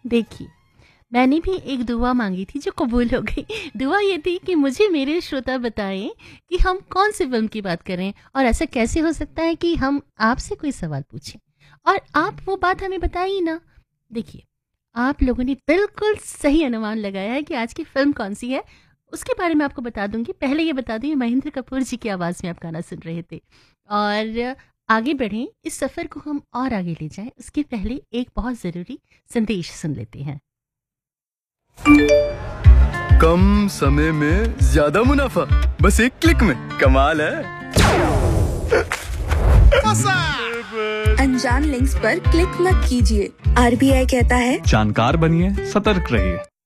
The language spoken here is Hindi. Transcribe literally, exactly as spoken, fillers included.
देखिए, मैंने भी एक दुआ मांगी थी जो कबूल हो गई। दुआ ये थी कि मुझे मेरे श्रोता बताएं कि हम कौन सी फिल्म की बात करें और ऐसा कैसे हो सकता है कि हम आपसे कोई सवाल पूछें और आप वो बात हमें बताएं ही ना। देखिए, आप लोगों ने बिल्कुल सही अनुमान लगाया है कि आज की फिल्म कौन सी है। उसके बारे में आपको बता दूंगी। पहले ये बता दूं, महेंद्र कपूर जी की आवाज़ में आप गाना सुन रहे थे। और आगे बढ़ें, इस सफ़र को हम और आगे ले जाएं उसके पहले एक बहुत ज़रूरी संदेश सुन लेते हैं। कम समय में ज्यादा मुनाफा, बस एक क्लिक में। कमाल है। अनजान लिंक्स पर क्लिक मत कीजिए। आरबीआई कहता है जानकार बनिए, सतर्क रहिए।